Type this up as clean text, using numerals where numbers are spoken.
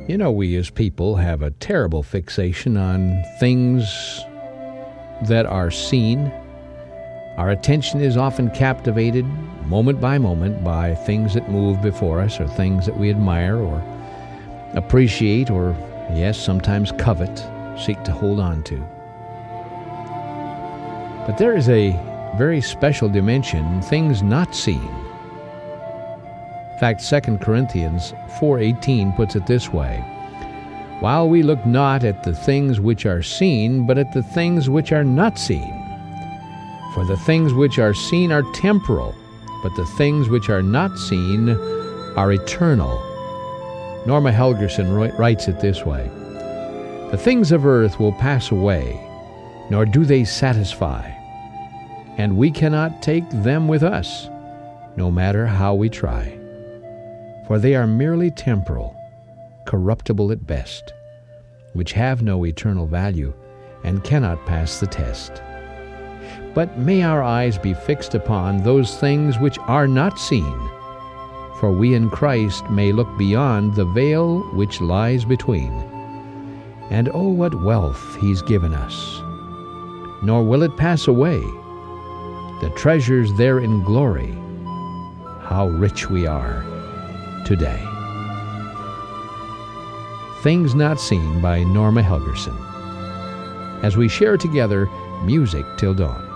You know, we as people have a terrible fixation on things that are seen. Our attention is often captivated moment by moment by things that move before us, or things that we admire or appreciate, or, yes, sometimes covet, seek to hold on to. But there is a very special dimension, things not seen. In fact, 2 Corinthians 4:18 puts it this way: "While we look not at the things which are seen, but at the things which are not seen. For the things which are seen are temporal, but the things which are not seen are eternal." Norma Helgerson writes it this way: "The things of earth will pass away, nor do they satisfy, and we cannot take them with us, no matter how we try. For they are merely temporal, corruptible at best, which have no eternal value and cannot pass the test. But may our eyes be fixed upon those things which are not seen, for we in Christ may look beyond the veil which lies between. And oh, what wealth He's given us! Nor will it pass away, the treasures there in glory. How rich we are today." Things Not Seen by Norma Helgerson, as we share together music till dawn.